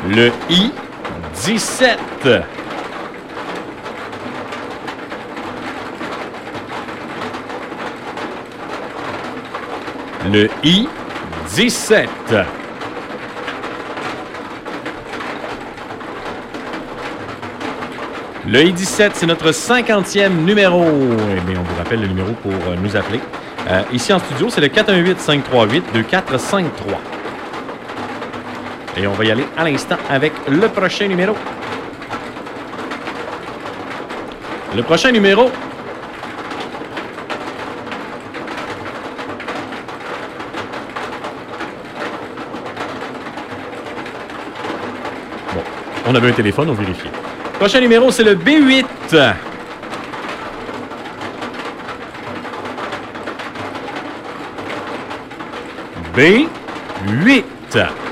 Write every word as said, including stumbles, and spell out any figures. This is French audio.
Le I dix-sept. Le I dix-sept. Le I dix-sept, c'est notre cinquantième numéro. Eh bien, on vous rappelle le numéro pour euh, nous appeler. Euh, ici en studio, c'est le quatre un huit, cinq trois huit, deux quatre cinq trois. Et on va y aller à l'instant avec le prochain numéro. Le prochain numéro... Bon, on avait un téléphone, on vérifie. Prochain numéro, c'est le B huit. B huit.